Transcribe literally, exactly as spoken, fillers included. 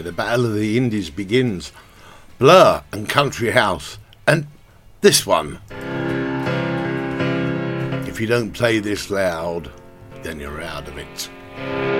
where the Battle of the Indies begins. Blur and Country House, and this one. If you don't play this loud, then you're out of it.